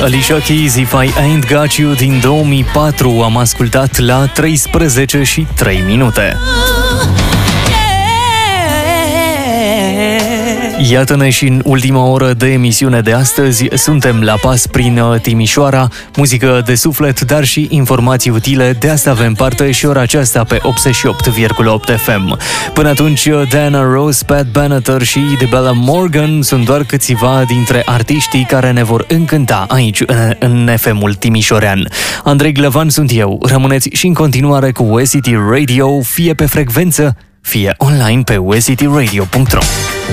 Alicia Keys, If I Ain't Got You din 2004 am ascultat la 13 și 3 minute. Iată-ne și în ultima oră de emisiune de astăzi. Suntem la pas prin Timișoara, muzică de suflet, dar și informații utile. De asta avem parte și ora aceasta pe 88,8 FM. Până atunci, Diana Ross, Pat Benatar și Idabella Morgan sunt doar câțiva dintre artiștii care ne vor încânta aici, în FM-ul timișorean. Andrei Glăvan sunt eu. Rămâneți și în continuare cu USCity Radio, fie pe frecvență, fie online pe uscityradio.ro.